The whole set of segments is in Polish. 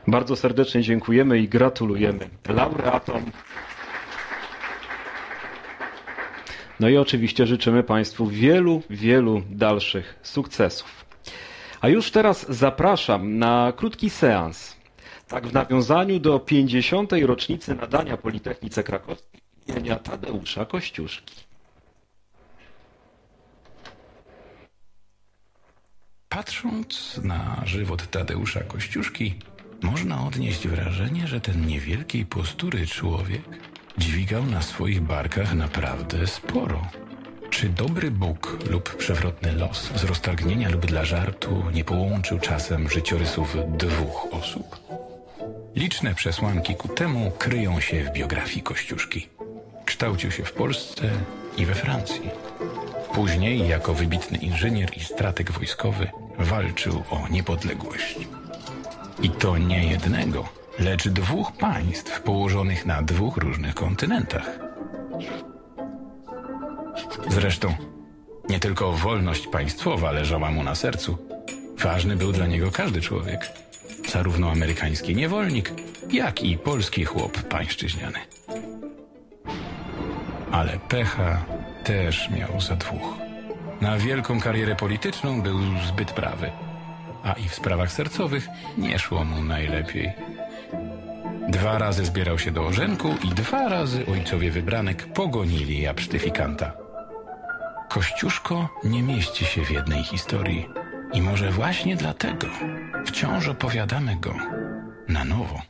Bardzo serdecznie dziękujemy i gratulujemy laureatom. No i oczywiście życzymy Państwu wielu, wielu dalszych sukcesów. A już teraz zapraszam na krótki seans. Tak w nawiązaniu do 50. rocznicy nadania Politechnice Krakowskiej imienia Tadeusza Kościuszki. Patrząc na żywot Tadeusza Kościuszki, można odnieść wrażenie, że ten niewielkiej postury człowiek dźwigał na swoich barkach naprawdę sporo. Czy dobry Bóg lub przewrotny los z roztargnienia lub dla żartu nie połączył czasem życiorysów dwóch osób? Liczne przesłanki ku temu kryją się w biografii Kościuszki. Kształcił się w Polsce i we Francji. Później, jako wybitny inżynier i strateg wojskowy, walczył o niepodległość. I to nie jednego, lecz dwóch państw położonych na dwóch różnych kontynentach. Zresztą, nie tylko wolność państwowa leżała mu na sercu. Ważny był dla niego każdy człowiek. Zarówno amerykański niewolnik, jak i polski chłop pańszczyźniany. Ale pecha też miał za dwóch. Na wielką karierę polityczną był zbyt prawy, a i w sprawach sercowych nie szło mu najlepiej. 2 razy zbierał się do orzenku i 2 razy ojcowie wybranek pogonili absztyfikanta. Kościuszko nie mieści się w jednej historii i może właśnie dlatego wciąż opowiadamy go na nowo.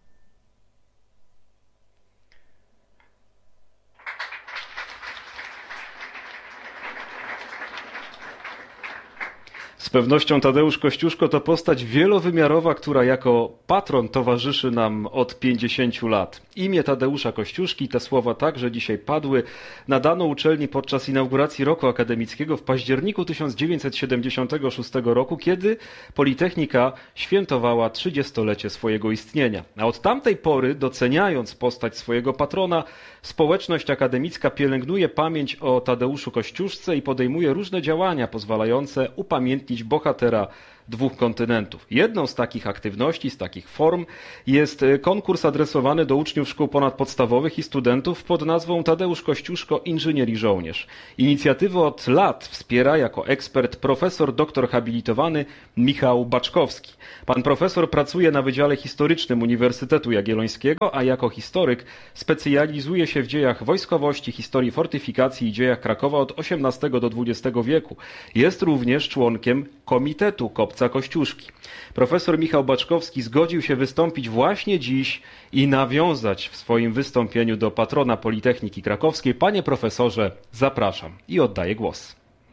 Z pewnością Tadeusz Kościuszko to postać wielowymiarowa, która jako patron towarzyszy nam od 50 lat. Imię Tadeusza Kościuszki, te słowa także dzisiaj padły, nadano uczelni podczas inauguracji roku akademickiego w październiku 1976 roku, kiedy Politechnika świętowała 30-lecie swojego istnienia. A od tamtej pory, doceniając postać swojego patrona, społeczność akademicka pielęgnuje pamięć o Tadeuszu Kościuszce i podejmuje różne działania pozwalające upamiętnić bohatera dwóch kontynentów. Jedną z takich aktywności, z takich form jest konkurs adresowany do uczniów szkół ponadpodstawowych i studentów pod nazwą Tadeusz Kościuszko Inżynier i Żołnierz. Inicjatywę od lat wspiera jako ekspert profesor doktor habilitowany Michał Baczkowski. Pan profesor pracuje na Wydziale Historycznym Uniwersytetu Jagiellońskiego, a jako historyk specjalizuje się w dziejach wojskowości, historii fortyfikacji i dziejach Krakowa od XVIII do XX wieku. Jest również członkiem Komitetu Kopca Kościuszki. Profesor Michał Baczkowski zgodził się wystąpić właśnie dziś i nawiązać w swoim wystąpieniu do patrona Politechniki Krakowskiej. Panie profesorze, zapraszam i oddaję głos.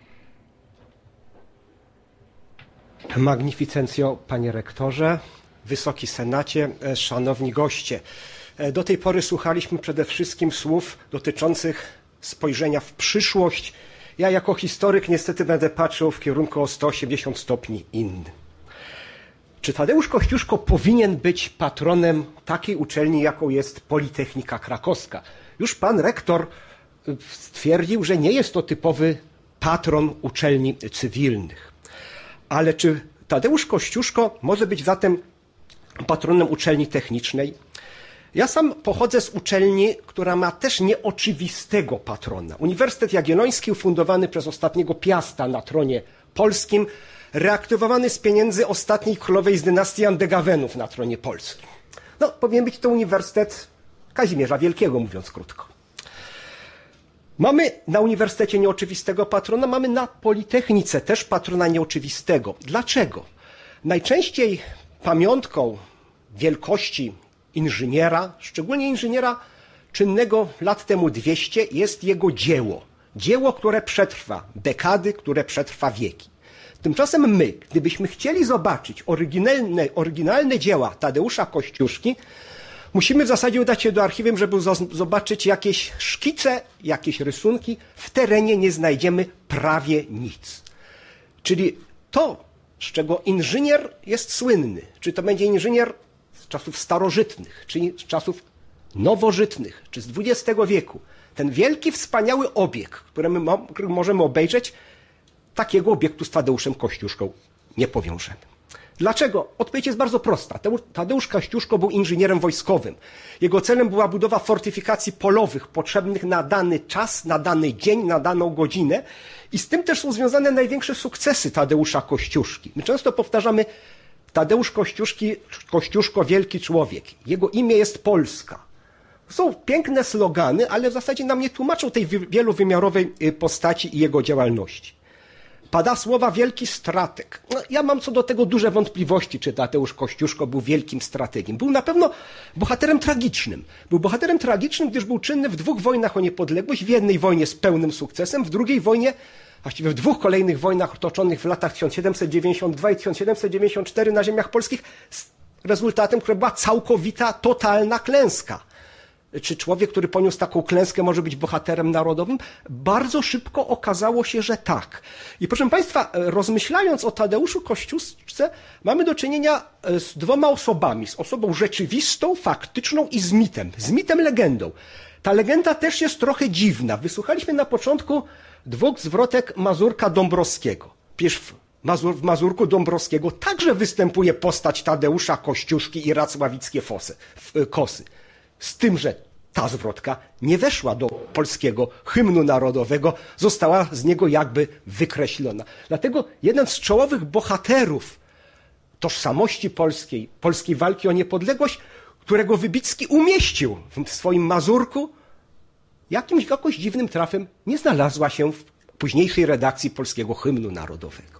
Magnificencjo, panie rektorze, wysoki senacie, szanowni goście. Do tej pory słuchaliśmy przede wszystkim słów dotyczących spojrzenia w przyszłość. Ja jako historyk niestety będę patrzył w kierunku o 180 stopni innym. Czy Tadeusz Kościuszko powinien być patronem takiej uczelni, jaką jest Politechnika Krakowska? Już pan rektor stwierdził, że nie jest to typowy patron uczelni cywilnych. Ale czy Tadeusz Kościuszko może być zatem patronem uczelni technicznej? Ja sam pochodzę z uczelni, która ma też nieoczywistego patrona. Uniwersytet Jagielloński, ufundowany przez ostatniego Piasta na tronie polskim, reaktywowany z pieniędzy ostatniej królowej z dynastii Andegawenów na tronie polskim. No, powinien być to Uniwersytet Kazimierza Wielkiego, mówiąc krótko. Mamy na uniwersytecie nieoczywistego patrona, mamy na Politechnice też patrona nieoczywistego. Dlaczego? Najczęściej pamiątką wielkości inżyniera, szczególnie inżyniera czynnego lat temu 200, jest jego dzieło. Dzieło, które przetrwa dekady, które przetrwa wieki. Tymczasem my, gdybyśmy chcieli zobaczyć oryginalne dzieła Tadeusza Kościuszki, musimy w zasadzie udać się do archiwum, żeby zobaczyć jakieś szkice, jakieś rysunki. W terenie nie znajdziemy prawie nic. Czyli to, z czego inżynier jest słynny, czy to będzie inżynier z czasów starożytnych, czy z czasów nowożytnych, czy z XX wieku, ten wielki, wspaniały obieg, który możemy obejrzeć, takiego obiektu z Tadeuszem Kościuszką nie powiążemy. Dlaczego? Odpowiedź jest bardzo prosta. Tadeusz Kościuszko był inżynierem wojskowym. Jego celem była budowa fortyfikacji polowych potrzebnych na dany czas, na dany dzień, na daną godzinę i z tym też są związane największe sukcesy Tadeusza Kościuszki. My często powtarzamy Tadeusz Kościuszko, wielki człowiek. Jego imię jest Polska. Są piękne slogany, ale w zasadzie nam nie tłumaczą tej wielowymiarowej postaci i jego działalności. Pada słowa wielki strateg. No, ja mam co do tego duże wątpliwości, czy Tadeusz Kościuszko był wielkim strategiem. Był na pewno bohaterem tragicznym. Był bohaterem tragicznym, gdyż był czynny w 2 wojnach o niepodległość. W jednej wojnie z pełnym sukcesem, w drugiej wojnie, właściwie w 2 kolejnych wojnach toczonych w latach 1792 i 1794 na ziemiach polskich, z rezultatem, która była całkowita, totalna klęska. Czy człowiek, który poniósł taką klęskę, może być bohaterem narodowym? Bardzo szybko okazało się, że tak. I proszę Państwa, rozmyślając o Tadeuszu Kościuszce, mamy do czynienia z 2 osobami. Z osobą rzeczywistą, faktyczną i z mitem legendą. Ta legenda też jest trochę dziwna. Wysłuchaliśmy na początku 2 zwrotek Mazurka Dąbrowskiego. Przecież w Mazurku Dąbrowskiego także występuje postać Tadeusza Kościuszki i racławickie kosy. Z tym, że ta zwrotka nie weszła do polskiego hymnu narodowego, została z niego jakby wykreślona. Dlatego jeden z czołowych bohaterów tożsamości polskiej walki o niepodległość, którego Wybicki umieścił w swoim Mazurku, jakoś dziwnym trafem nie znalazła się w późniejszej redakcji polskiego hymnu narodowego.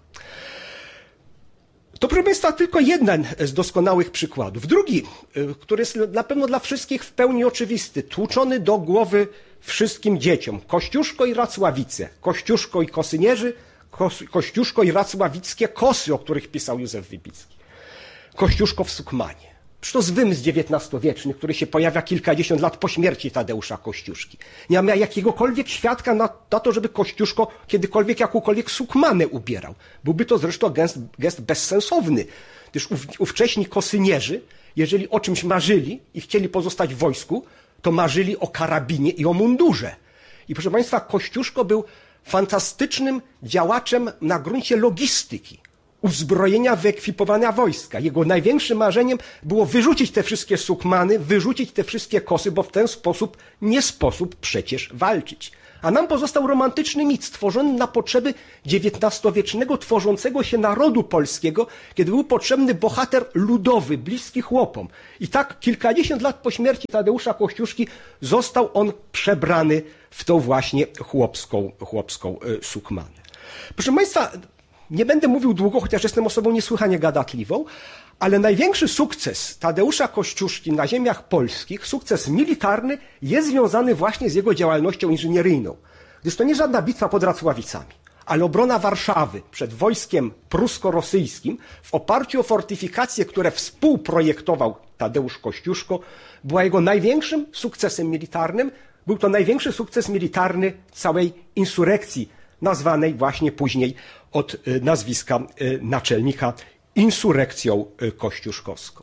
To, proszę Państwa, tylko jeden z doskonałych przykładów. Drugi, który jest na pewno dla wszystkich w pełni oczywisty, tłuczony do głowy wszystkim dzieciom. Kościuszko i Racławice, Kościuszko i Kosynierzy, Kościuszko i Racławickie kosy, o których pisał Józef Wybicki. Kościuszko w Sukmanie. Przecież to wymysł XIX-wieczny, który się pojawia kilkadziesiąt lat po śmierci Tadeusza Kościuszki. Nie ma jakiegokolwiek świadka na to, żeby Kościuszko kiedykolwiek jakąkolwiek sukmanę ubierał. Byłby to zresztą gest bezsensowny, gdyż ówcześni kosynierzy, jeżeli o czymś marzyli i chcieli pozostać w wojsku, to marzyli o karabinie i o mundurze. I proszę Państwa, Kościuszko był fantastycznym działaczem na gruncie logistyki, uzbrojenia, wyekwipowania wojska. Jego największym marzeniem było wyrzucić te wszystkie sukmany, wyrzucić te wszystkie kosy, bo w ten sposób nie sposób przecież walczyć. A nam pozostał romantyczny mit stworzony na potrzeby XIX-wiecznego tworzącego się narodu polskiego, kiedy był potrzebny bohater ludowy, bliski chłopom. I tak kilkadziesiąt lat po śmierci Tadeusza Kościuszki został on przebrany w tą właśnie chłopską sukmanę. Proszę Państwa, nie będę mówił długo, chociaż jestem osobą niesłychanie gadatliwą, ale największy sukces Tadeusza Kościuszki na ziemiach polskich, sukces militarny, jest związany właśnie z jego działalnością inżynieryjną. Gdyż to nie żadna bitwa pod Racławicami, ale obrona Warszawy przed wojskiem prusko-rosyjskim w oparciu o fortyfikacje, które współprojektował Tadeusz Kościuszko, była jego największym sukcesem militarnym. Był to największy sukces militarny całej insurekcji, nazwanej właśnie później od nazwiska naczelnika insurekcją kościuszkowską.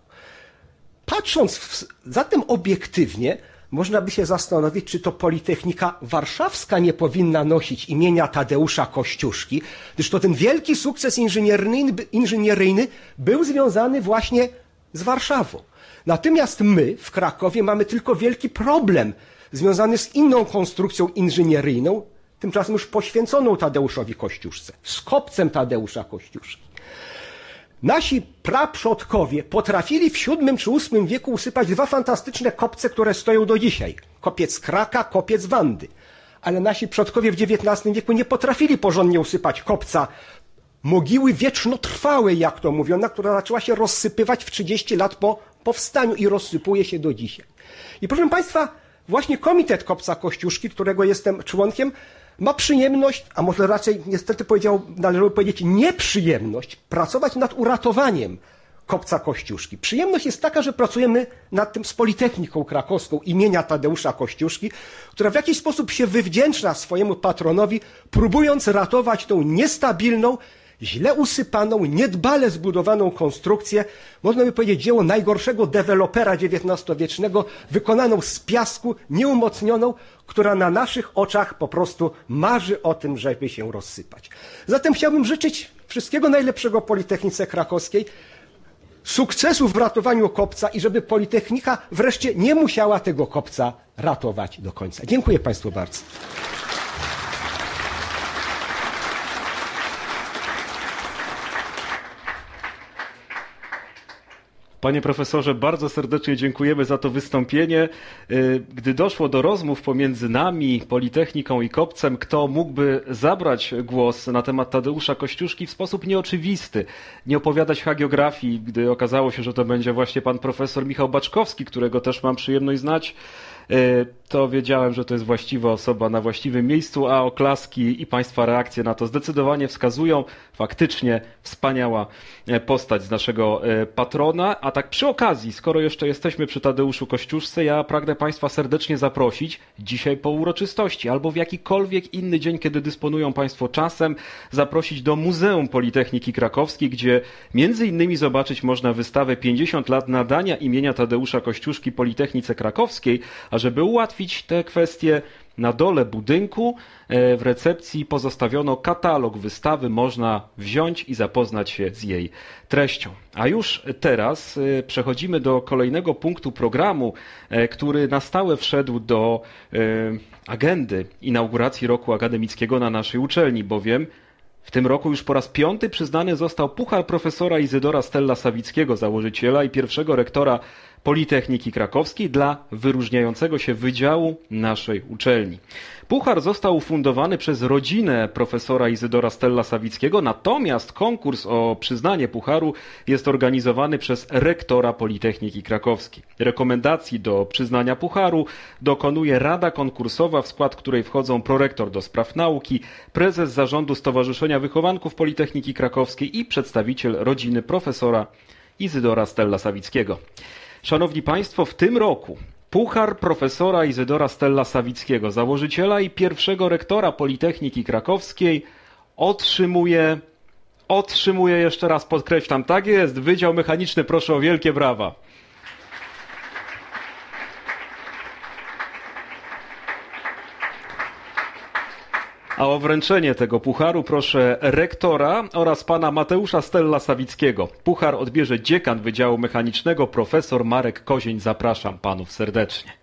Patrząc zatem obiektywnie, można by się zastanowić, czy to Politechnika Warszawska nie powinna nosić imienia Tadeusza Kościuszki, gdyż to ten wielki sukces inżynieryjny był związany właśnie z Warszawą. Natomiast my w Krakowie mamy tylko wielki problem związany z inną konstrukcją inżynieryjną, tymczasem już poświęconą Tadeuszowi Kościuszce, z kopcem Tadeusza Kościuszki. Nasi praprzodkowie potrafili w VII czy VIII wieku usypać 2 fantastyczne kopce, które stoją do dzisiaj. Kopiec Kraka, kopiec Wandy. Ale nasi przodkowie w XIX wieku nie potrafili porządnie usypać kopca mogiły wiecznotrwałej, jak to mówiono, która zaczęła się rozsypywać w 30 lat po powstaniu i rozsypuje się do dzisiaj. I proszę Państwa, właśnie Komitet Kopca Kościuszki, którego jestem członkiem, ma przyjemność, a może raczej niestety należało powiedzieć nieprzyjemność, pracować nad uratowaniem kopca Kościuszki. Przyjemność jest taka, że pracujemy nad tym z Politechniką Krakowską imienia Tadeusza Kościuszki, która w jakiś sposób się wywdzięcza swojemu patronowi, próbując ratować tą niestabilną, źle usypaną, niedbale zbudowaną konstrukcję, można by powiedzieć dzieło najgorszego dewelopera XIX-wiecznego, wykonaną z piasku, nieumocnioną, która na naszych oczach po prostu marzy o tym, żeby się rozsypać. Zatem chciałbym życzyć wszystkiego najlepszego Politechnice Krakowskiej, sukcesu w ratowaniu kopca i żeby Politechnika wreszcie nie musiała tego kopca ratować do końca. Dziękuję Państwu bardzo. Panie profesorze, bardzo serdecznie dziękujemy za to wystąpienie. Gdy doszło do rozmów pomiędzy nami, Politechniką i Kopcem, kto mógłby zabrać głos na temat Tadeusza Kościuszki w sposób nieoczywisty, nie opowiadać hagiografii, gdy okazało się, że to będzie właśnie pan profesor Michał Baczkowski, którego też mam przyjemność znać, to wiedziałem, że to jest właściwa osoba na właściwym miejscu, a oklaski i Państwa reakcje na to zdecydowanie wskazują. Faktycznie wspaniała postać z naszego patrona. A tak przy okazji, skoro jeszcze jesteśmy przy Tadeuszu Kościuszce, ja pragnę Państwa serdecznie zaprosić dzisiaj po uroczystości albo w jakikolwiek inny dzień, kiedy dysponują Państwo czasem, zaprosić do Muzeum Politechniki Krakowskiej, gdzie między innymi zobaczyć można wystawę 50 lat nadania imienia Tadeusza Kościuszki Politechnice Krakowskiej, a żeby ułatwić te kwestie, na dole budynku w recepcji pozostawiono katalog wystawy, można wziąć i zapoznać się z jej treścią. A już teraz przechodzimy do kolejnego punktu programu, który na stałe wszedł do agendy inauguracji roku akademickiego na naszej uczelni, bowiem w tym roku już po raz 5. przyznany został puchar profesora Izydora Stella-Sawickiego, założyciela i pierwszego rektora Politechniki Krakowskiej dla wyróżniającego się wydziału naszej uczelni. Puchar został ufundowany przez rodzinę profesora Izydora Stella-Sawickiego, natomiast konkurs o przyznanie pucharu jest organizowany przez rektora Politechniki Krakowskiej. Rekomendacji do przyznania pucharu dokonuje Rada Konkursowa, w skład której wchodzą prorektor do spraw nauki, prezes zarządu Stowarzyszenia Wychowanków Politechniki Krakowskiej i przedstawiciel rodziny profesora Izydora Stella-Sawickiego. Szanowni Państwo, w tym roku puchar profesora Izydora Stella-Sawickiego, założyciela i pierwszego rektora Politechniki Krakowskiej otrzymuje, jeszcze raz podkreślam, tak jest, Wydział Mechaniczny, proszę o wielkie brawa. A o wręczenie tego pucharu proszę rektora oraz pana Mateusza Stella-Sawickiego. Puchar odbierze dziekan Wydziału Mechanicznego, profesor Marek Kozień. Zapraszam panów serdecznie.